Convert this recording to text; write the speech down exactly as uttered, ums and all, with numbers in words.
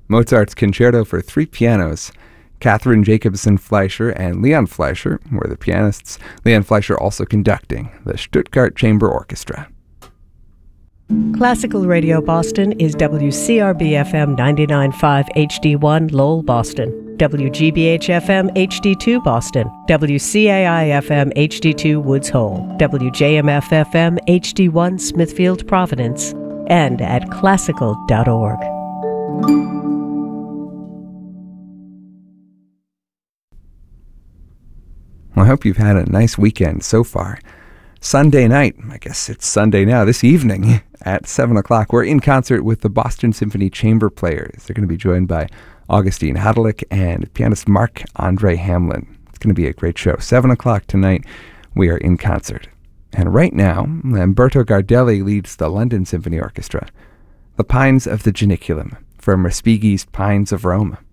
Mozart's Concerto for Three Pianos. Catherine Jacobson Fleischer and Leon Fleischer were the pianists, Leon Fleischer also conducting the Stuttgart Chamber Orchestra. Classical Radio Boston is W C R B F M ninety-nine point five H D one Lowell, Boston, W G B H F M H D two Boston, W C A I F M H D two Woods Hole, W J M F F M H D one Smithfield, Providence, and at classical dot org. Well, I hope you've had a nice weekend so far. Sunday night, I guess it's Sunday now, this evening at seven o'clock, we're in concert with the Boston Symphony Chamber Players. They're going to be joined by Augustine Hadalik and pianist Marc-Andre Hamlin. It's going to be a great show. seven o'clock tonight, we are in concert. And right now, Lamberto Gardelli leads the London Symphony Orchestra. The Pines of the Janiculum from Respighi's Pines of Rome.